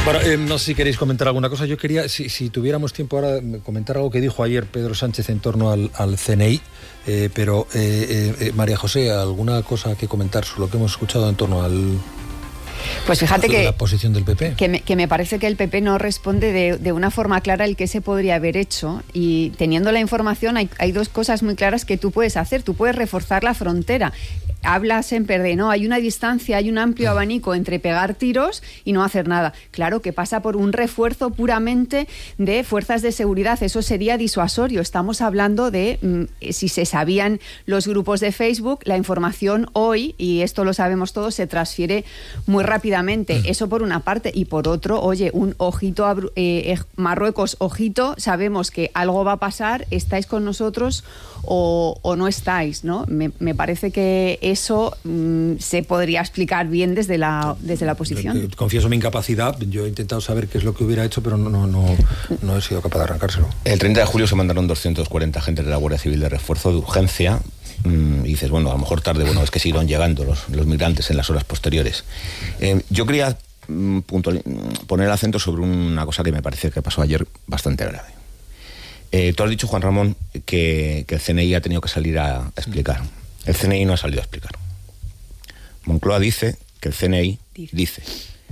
Bueno, no sé si queréis comentar alguna cosa. Yo quería, si tuviéramos tiempo ahora, comentar algo que dijo ayer Pedro Sánchez en torno al CNI, pero María José, ¿alguna cosa que comentar sobre lo que hemos escuchado en torno al... Pues fíjate que la posición del PP. Que me parece que el PP no responde de una forma clara el que se podría haber hecho, y teniendo la información hay dos cosas muy claras que tú puedes hacer. Tú puedes reforzar la frontera. Habla Semper de no, hay una distancia, hay un amplio abanico entre pegar tiros y no hacer nada. Claro que pasa por un refuerzo puramente de fuerzas de seguridad. Eso sería disuasorio. Estamos hablando de si se sabían los grupos de Facebook, la información hoy, y esto lo sabemos todos, se transfiere muy rápidamente. Eso por una parte. Y por otro, oye, un ojito a Marruecos, ojito, sabemos que algo va a pasar, estáis con nosotros o no estáis, ¿no? Me parece que eso se podría explicar bien desde la oposición. Confieso mi incapacidad. Yo he intentado saber qué es lo que hubiera hecho, pero no he sido capaz de arrancárselo. El 30 de julio se mandaron 240 agentes de la Guardia Civil de refuerzo de urgencia. Y dices, bueno, a lo mejor tarde, bueno, es que siguieron llegando los migrantes en las horas posteriores. Yo quería poner el acento sobre una cosa que me parece que pasó ayer bastante grave. Tú has dicho, Juan Ramón, que el CNI ha tenido que salir a explicar. El CNI no ha salido a explicar. Moncloa dice que el CNI dice.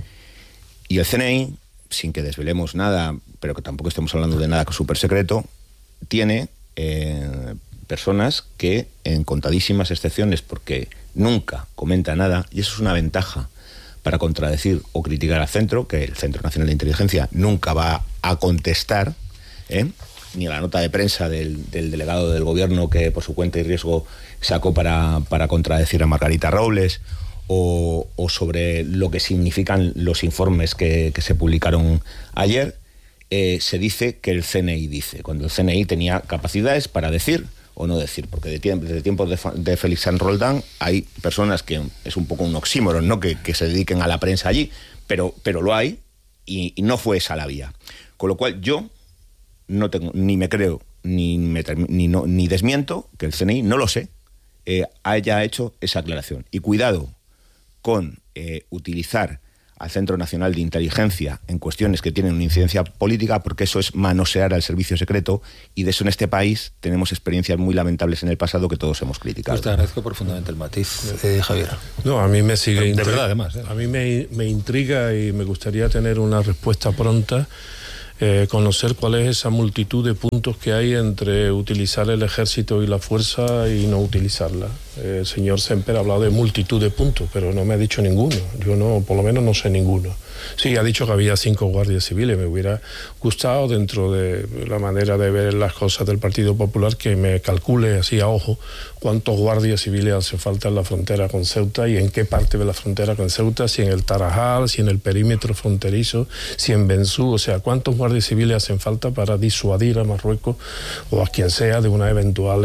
Y el CNI, sin que desvelemos nada, pero que tampoco estemos hablando de nada súper secreto, tiene personas que, en contadísimas excepciones, porque nunca comenta nada, y eso es una ventaja para contradecir o criticar al centro, que el Centro Nacional de Inteligencia nunca va a contestar, ni a la nota de prensa del delegado del gobierno que por su cuenta y riesgo sacó para contradecir a Margarita Robles, o sobre lo que significan los informes que se publicaron ayer. Se dice que el CNI dice, cuando el CNI tenía capacidades para decir o no decir, porque desde tiempos de Félix San Roldán hay personas que es un poco un oxímoron, ¿no? que se dediquen a la prensa allí, pero lo hay, y no fue esa la vía. Con lo cual yo no tengo, ni me creo, ni desmiento que el CNI, no lo sé, haya hecho esa aclaración. Y cuidado con utilizar al Centro Nacional de Inteligencia en cuestiones que tienen una incidencia política, porque eso es manosear al servicio secreto, y de eso en este país tenemos experiencias muy lamentables en el pasado que todos hemos criticado. Pues te agradezco profundamente el matiz, Javier. No, a mí me sigue... De verdad, además. A mí me intriga y me gustaría tener una respuesta pronta, conocer cuál es esa multitud de puntos que hay entre utilizar el ejército y la fuerza y no utilizarla. El señor Semper ha hablado de multitud de puntos, pero no me ha dicho ninguno. Yo no, por lo menos no sé ninguno. Sí, ha dicho que había 5 guardias civiles. Me hubiera gustado, dentro de la manera de ver las cosas del Partido Popular, que me calcule así a ojo cuántos guardias civiles hace falta en la frontera con Ceuta y en qué parte de la frontera con Ceuta, si en el Tarajal, si en el perímetro fronterizo, si en Benzú, o sea, cuántos guardias civiles hacen falta para disuadir a Marruecos o a quien sea de una eventual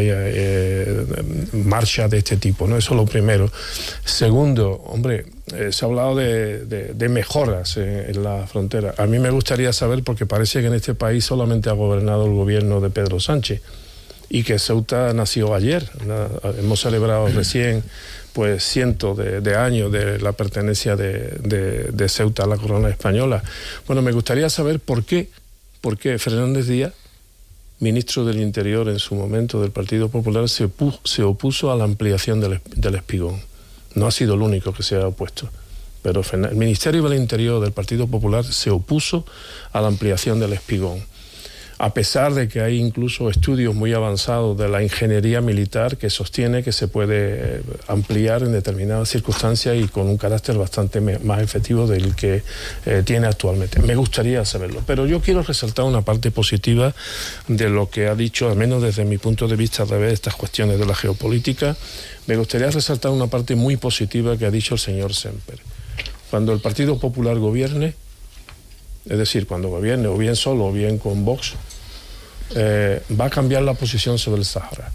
marcha de este tipo, ¿no? Eso es lo primero. Segundo, hombre, se ha hablado de mejoras en la frontera. A mí me gustaría saber, porque parece que en este país solamente ha gobernado el gobierno de Pedro Sánchez y que Ceuta nació ayer. Hemos celebrado recién pues cientos de años de la pertenencia de Ceuta a la corona española. Bueno, me gustaría saber por qué Fernández Díaz, ministro del Interior en su momento del Partido Popular, se opuso a la ampliación del Espigón. No ha sido el único que se ha opuesto, pero el Ministerio del Interior del Partido Popular se opuso a la ampliación del Espigón, a pesar de que hay incluso estudios muy avanzados de la ingeniería militar que sostiene que se puede ampliar en determinadas circunstancias y con un carácter bastante más efectivo del que tiene actualmente. Me gustaría saberlo, pero yo quiero resaltar una parte positiva de lo que ha dicho, al menos desde mi punto de vista, a través de estas cuestiones de la geopolítica. Me gustaría resaltar una parte muy positiva que ha dicho el señor Semper. Cuando el Partido Popular gobierne, es decir, cuando gobierne o bien solo o bien con Vox, va a cambiar la posición sobre el Sahara.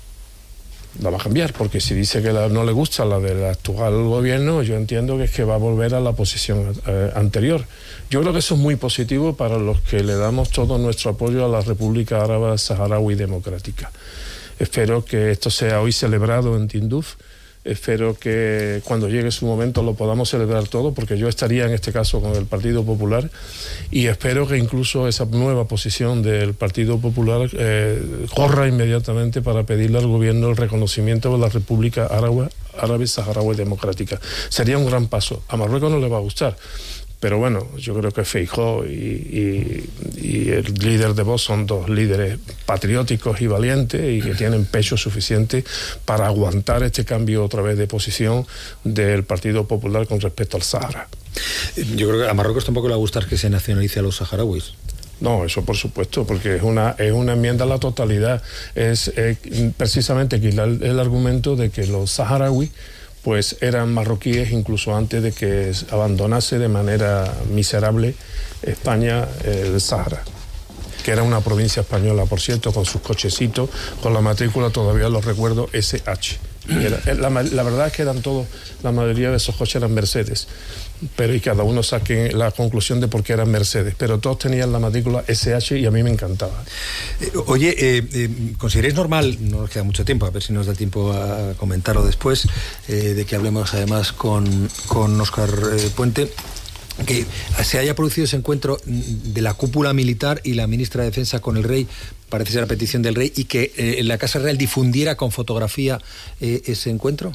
La va a cambiar, porque si dice que no le gusta la del actual gobierno, yo entiendo que es que va a volver a la posición anterior. Yo creo que eso es muy positivo para los que le damos todo nuestro apoyo a la República Árabe Saharaui Democrática. Espero que esto sea hoy celebrado en Tinduf Espero que cuando llegue su momento lo podamos celebrar todo, porque yo estaría en este caso con el Partido Popular, y espero que incluso esa nueva posición del Partido Popular corra inmediatamente para pedirle al gobierno el reconocimiento de la República Árabe Saharaui Democrática. Sería un gran paso. A Marruecos no le va a gustar, pero bueno, yo creo que Feijóo y el líder de Vox son dos líderes patrióticos y valientes y que tienen pecho suficiente para aguantar este cambio otra vez de posición del Partido Popular con respecto al Sahara. Yo creo que a Marruecos tampoco le va a gustar que se nacionalice a los saharauis. No, eso por supuesto, porque es una enmienda a la totalidad. Es precisamente aquí el argumento de que los saharauis pues eran marroquíes incluso antes de que abandonase de manera miserable España el Sahara, que era una provincia española, por cierto, con sus cochecitos, con la matrícula, todavía lo recuerdo, SH. La verdad es que eran todos, la mayoría de esos coches eran Mercedes, pero y cada uno saque la conclusión de por qué eran Mercedes, pero todos tenían la matrícula SH y a mí me encantaba. ¿Consideráis normal, no nos queda mucho tiempo, a ver si nos da tiempo a comentarlo después, de que hablemos además con Óscar Puente, que se haya producido ese encuentro de la cúpula militar y la ministra de Defensa con el rey, parece ser a petición del rey, y que la Casa Real difundiera con fotografía ese encuentro?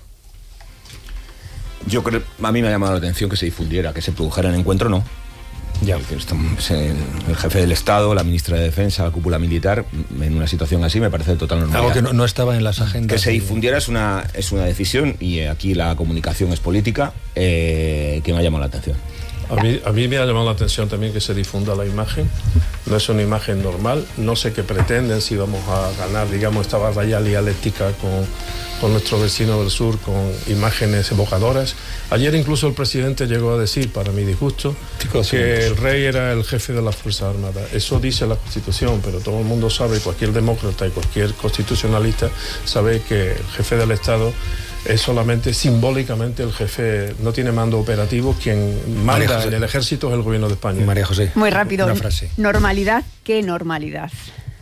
Yo creo, a mí me ha llamado la atención que se difundiera, que se produjera el encuentro, no. Ya. El jefe del Estado, la ministra de Defensa, la cúpula militar, en una situación así me parece total normal. Algo que no estaba en las agendas. Que se difundiera es una decisión, y aquí la comunicación es política, que me ha llamado la atención. A mí me ha llamado la atención también que se difunda la imagen. No es una imagen normal. No sé qué pretenden, si vamos a ganar, digamos, esta batalla dialéctica con nuestro vecino del sur, con imágenes evocadoras. Ayer incluso el presidente llegó a decir, para mi disgusto, que el rey era el jefe de las Fuerzas Armadas. Eso dice la Constitución, pero todo el mundo sabe, cualquier demócrata y cualquier constitucionalista sabe que el jefe del Estado es solamente simbólicamente el jefe, no tiene mando operativo, quien manda en el ejército es el gobierno de España. María José. Muy rápido. Una frase. Normalidad, ¿qué normalidad?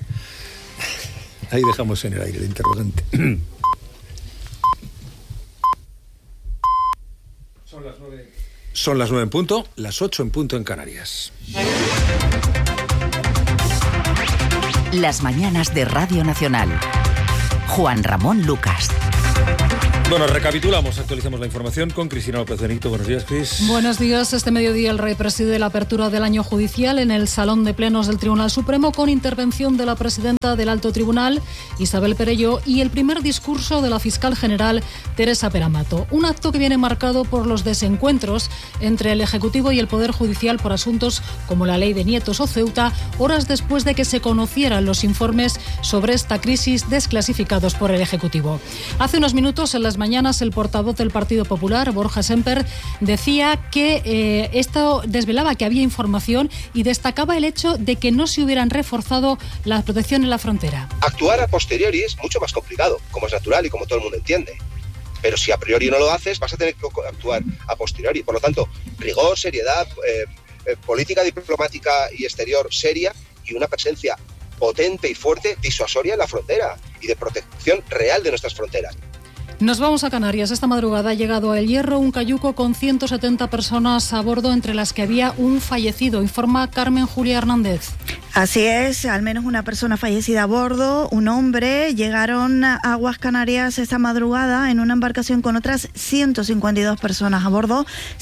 Ahí dejamos en el aire el interrogante. Son las 9 en punto, las 8 en punto en Canarias. Las mañanas de Radio Nacional. Juan Ramón Lucas. Bueno, recapitulamos, actualizamos la información con Cristina López Benito. Buenos días, Cris. Buenos días. Este mediodía el rey preside la apertura del año judicial en el Salón de Plenos del Tribunal Supremo, con intervención de la presidenta del Alto Tribunal, Isabel Perelló, y el primer discurso de la fiscal general, Teresa Peramato. Un acto que viene marcado por los desencuentros entre el Ejecutivo y el Poder Judicial por asuntos como la ley de nietos o Ceuta, horas después de que se conocieran los informes sobre esta crisis desclasificados por el Ejecutivo. Hace unos minutos, en las mañanas, el portavoz del Partido Popular, Borja Semper, decía que esto desvelaba que había información y destacaba el hecho de que no se hubieran reforzado la protección en la frontera. Actuar a posteriori es mucho más complicado, como es natural y como todo el mundo entiende. Pero si a priori no lo haces, vas a tener que actuar a posteriori. Por lo tanto, rigor, seriedad, política diplomática y exterior seria, y una presencia potente y fuerte, disuasoria en la frontera y de protección real de nuestras fronteras. Nos vamos a Canarias. Esta madrugada ha llegado a El Hierro un cayuco con 170 personas a bordo, entre las que había un fallecido, informa Carmen Julia Hernández. Así es, al menos una persona fallecida a bordo, un hombre. Llegaron a Aguas Canarias esta madrugada en una embarcación con otras 152 personas a bordo,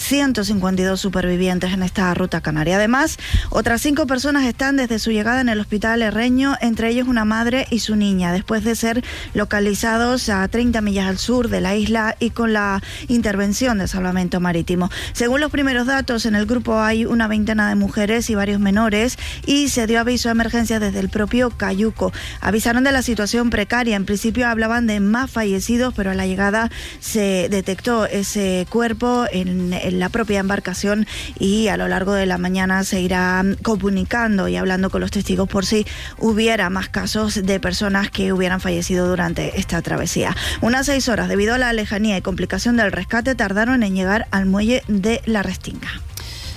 152 supervivientes en esta ruta canaria. Además, otras 5 personas están desde su llegada en el hospital herreño, entre ellos una madre y su niña, después de ser localizados a 30 millas al sur de la isla y con la intervención de Salvamento Marítimo. Según los primeros datos, en el grupo hay una veintena de mujeres y varios menores, y se dio aviso de emergencia desde el propio cayuco. Avisaron de la situación precaria. En principio hablaban de más fallecidos, pero a la llegada se detectó ese cuerpo en la propia embarcación, y a lo largo de la mañana se irá comunicando y hablando con los testigos por si hubiera más casos de personas que hubieran fallecido durante esta travesía. Unas 6 horas, debido a la lejanía y complicación del rescate, tardaron en llegar al muelle de La Restinga.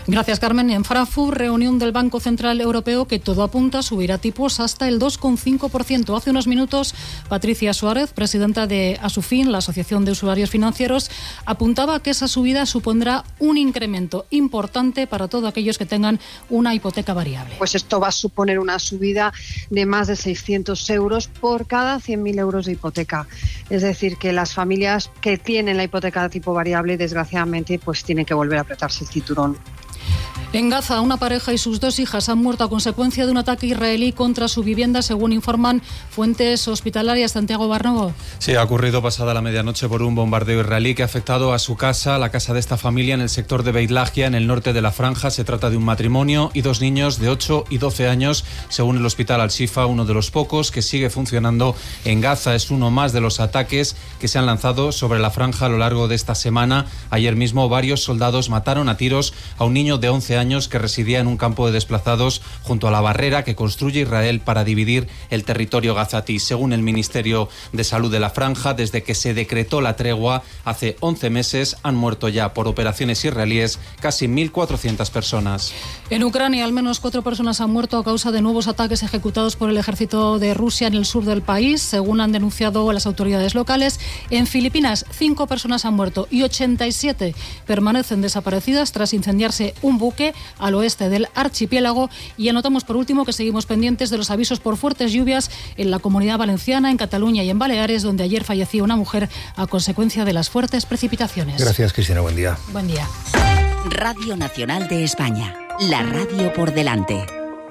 Gracias, Carmen. En Frankfurt, reunión del Banco Central Europeo que todo apunta subirá tipos hasta el 2,5%. Hace unos minutos, Patricia Suárez, presidenta de Asufin, la Asociación de Usuarios Financieros, apuntaba que esa subida supondrá un incremento importante para todos aquellos que tengan una hipoteca variable. Pues esto va a suponer una subida de más de 600 euros por cada 100.000 euros de hipoteca. Es decir, que las familias que tienen la hipoteca de tipo variable, desgraciadamente, pues tienen que volver a apretarse el cinturón. En Gaza, una pareja y sus 2 hijas han muerto a consecuencia de un ataque israelí contra su vivienda, según informan fuentes hospitalarias. Santiago Barnovo. Sí, ha ocurrido pasada la medianoche por un bombardeo israelí que ha afectado a su casa, la casa de esta familia en el sector de Beit Lahia, en el norte de la franja. Se trata de un matrimonio y 2 niños de 8 y 12 años, según el hospital Al-Shifa, uno de los pocos que sigue funcionando en Gaza. Es uno más de los ataques que se han lanzado sobre la franja a lo largo de esta semana. Ayer mismo varios soldados mataron a tiros a un niño de 11 años que residía en un campo de desplazados junto a la barrera que construye Israel para dividir el territorio gazatí. Según el Ministerio de Salud de la franja, desde que se decretó la tregua hace 11 meses, han muerto ya por operaciones israelíes casi 1.400 personas. En Ucrania, al menos 4 personas han muerto a causa de nuevos ataques ejecutados por el ejército de Rusia en el sur del país, según han denunciado las autoridades locales. En Filipinas, 5 personas han muerto y 87 permanecen desaparecidas tras incendiarse un buque al oeste del archipiélago. Y anotamos por último que seguimos pendientes de los avisos por fuertes lluvias en la Comunidad Valenciana, en Cataluña y en Baleares, donde ayer falleció una mujer a consecuencia de las fuertes precipitaciones. Gracias, Cristina. Buen día. Buen día. Radio Nacional de España. La radio por delante.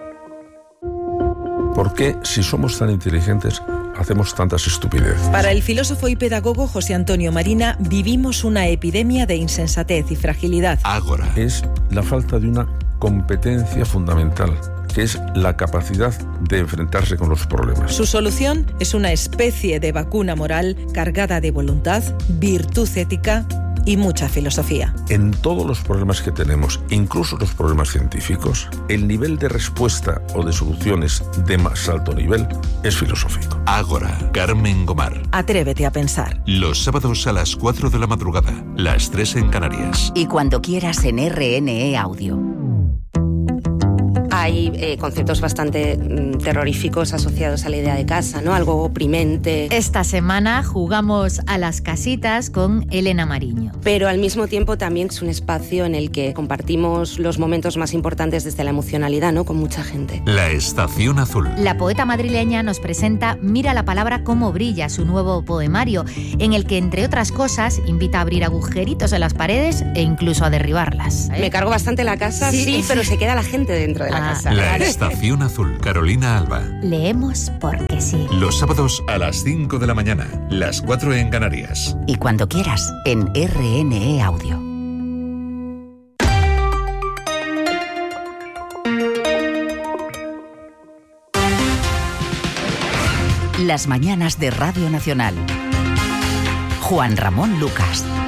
¿Por qué, si somos tan inteligentes, hacemos tantas estupideces? Para el filósofo y pedagogo José Antonio Marina, vivimos una epidemia de insensatez y fragilidad. Ágora. Es la falta de una competencia fundamental, que es la capacidad de enfrentarse con los problemas. Su solución es una especie de vacuna moral cargada de voluntad, virtud ética y mucha filosofía. En todos los problemas que tenemos, incluso los problemas científicos, el nivel de respuesta o de soluciones de más alto nivel es filosófico. Ágora, Carmen Gomar. Atrévete a pensar. Los sábados a las 4 de la madrugada, las 3 en Canarias. Y cuando quieras en RNE Audio. Hay conceptos bastante terroríficos asociados a la idea de casa, ¿no? Algo oprimente. Esta semana jugamos a las casitas con Elena Mariño. Pero al mismo tiempo también es un espacio en el que compartimos los momentos más importantes desde la emocionalidad, ¿no? Con mucha gente. La Estación Azul. La poeta madrileña nos presenta Mira la palabra cómo brilla, su nuevo poemario, en el que, entre otras cosas, invita a abrir agujeritos en las paredes e incluso a derribarlas. Me cargo bastante la casa, sí, pero se queda la gente dentro de la casa. La Estación Azul, Carolina Alba. Leemos porque sí. Los sábados a las 5 de la mañana, las 4 en Canarias. Y cuando quieras, en RNE Audio. Las mañanas de Radio Nacional. Juan Ramón Lucas.